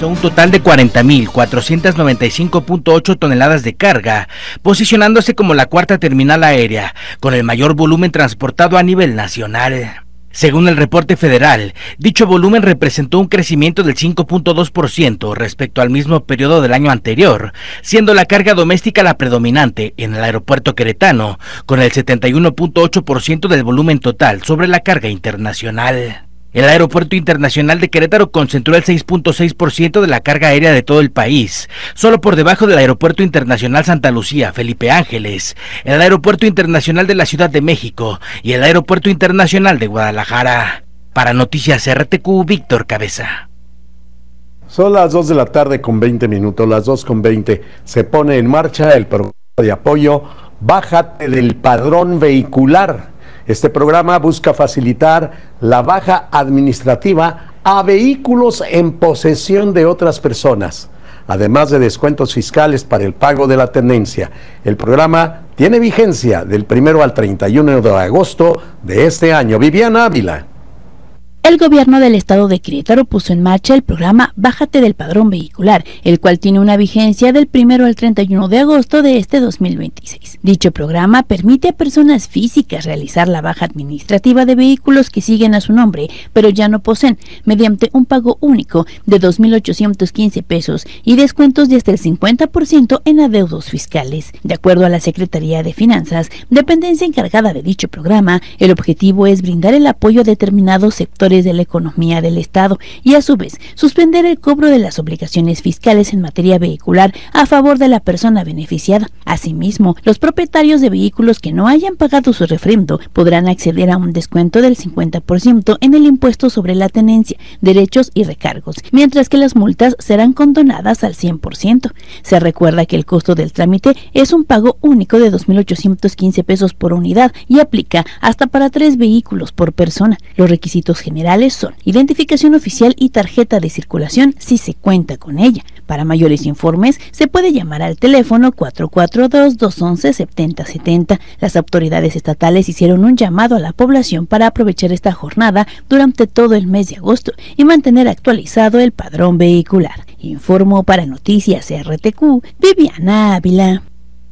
realizó un total de 40.495.8 toneladas de carga, posicionándose como la cuarta terminal aérea con el mayor volumen transportado a nivel nacional. Según el reporte federal, dicho volumen representó un crecimiento del 5.2% respecto al mismo periodo del año anterior, siendo la carga doméstica la predominante en el aeropuerto queretano, con el 71.8% del volumen total sobre la carga internacional. El Aeropuerto Internacional de Querétaro concentró el 6.6% de la carga aérea de todo el país, solo por debajo del Aeropuerto Internacional Santa Lucía, Felipe Ángeles, el Aeropuerto Internacional de la Ciudad de México y el Aeropuerto Internacional de Guadalajara. Para Noticias RTQ, Víctor Cabeza. Son las 2 de la tarde con 20 minutos, las 2:20. Se pone en marcha el programa de apoyo Bájate del Padrón Vehicular. Este programa busca facilitar la baja administrativa a vehículos en posesión de otras personas, además de descuentos fiscales para el pago de la tenencia. El programa tiene vigencia del 1 al 31 de agosto de este año. Viviana Ávila. El gobierno del estado de Querétaro puso en marcha el programa Bájate del Padrón Vehicular, el cual tiene una vigencia del 1 al 31 de agosto de este 2026. Dicho programa permite a personas físicas realizar la baja administrativa de vehículos que siguen a su nombre, pero ya no poseen, mediante un pago único de 2.815 pesos y descuentos de hasta el 50% en adeudos fiscales. De acuerdo a la Secretaría de Finanzas, dependencia encargada de dicho programa, el objetivo es brindar el apoyo a determinados sectores de la economía del Estado y a su vez suspender el cobro de las obligaciones fiscales en materia vehicular a favor de la persona beneficiada. Asimismo, los propietarios de vehículos que no hayan pagado su refrendo podrán acceder a un descuento del 50% en el impuesto sobre la tenencia, derechos y recargos, mientras que las multas serán condonadas al 100%. Se recuerda que el costo del trámite es un pago único de 2.815 pesos por unidad y aplica hasta para 3 vehículos por persona. Los requisitos generales son identificación oficial y tarjeta de circulación si se cuenta con ella. Para mayores informes se puede llamar al teléfono 442-211-7070. Las autoridades estatales hicieron un llamado a la población para aprovechar esta jornada durante todo el mes de agosto y mantener actualizado el padrón vehicular. Informó para Noticias RTQ, Viviana Ávila.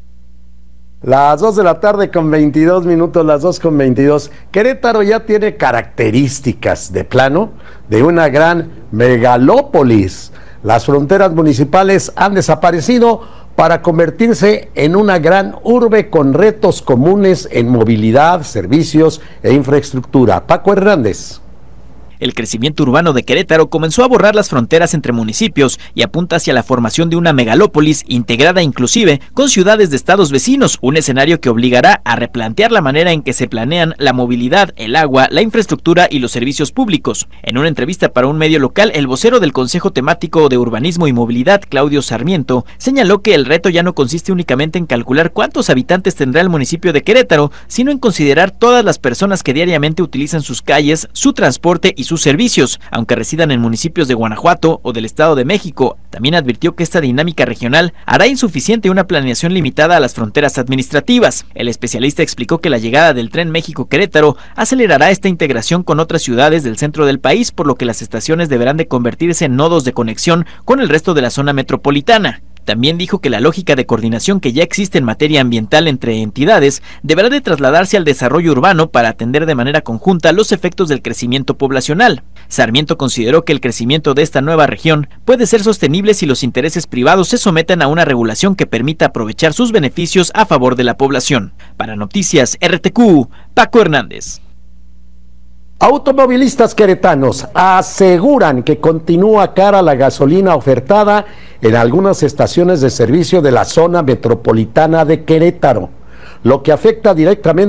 Las 2 de la tarde con 22 minutos, las 2:22. Querétaro ya tiene características de plano de una gran megalópolis. Las fronteras municipales han desaparecido para convertirse en una gran urbe con retos comunes en movilidad, servicios e infraestructura. Paco Hernández. El crecimiento urbano de Querétaro comenzó a borrar las fronteras entre municipios y apunta hacia la formación de una megalópolis integrada inclusive con ciudades de estados vecinos, un escenario que obligará a replantear la manera en que se planean la movilidad, el agua, la infraestructura y los servicios públicos. En una entrevista para un medio local, el vocero del Consejo Temático de Urbanismo y Movilidad, Claudio Sarmiento, señaló que el reto ya no consiste únicamente en calcular cuántos habitantes tendrá el municipio de Querétaro, sino en considerar todas las personas que diariamente utilizan sus calles, su transporte y sus servicios, aunque residan en municipios de Guanajuato o del Estado de México. También advirtió que esta dinámica regional hará insuficiente una planeación limitada a las fronteras administrativas. El especialista explicó que la llegada del Tren México-Querétaro acelerará esta integración con otras ciudades del centro del país, por lo que las estaciones deberán de convertirse en nodos de conexión con el resto de la zona metropolitana. También dijo que la lógica de coordinación que ya existe en materia ambiental entre entidades deberá de trasladarse al desarrollo urbano para atender de manera conjunta los efectos del crecimiento poblacional. Sarmiento consideró que el crecimiento de esta nueva región puede ser sostenible si los intereses privados se someten a una regulación que permita aprovechar sus beneficios a favor de la población. Para Noticias RTQ, Paco Hernández. Automovilistas queretanos aseguran que continúa cara la gasolina ofertada en algunas estaciones de servicio de la zona metropolitana de Querétaro, lo que afecta directamente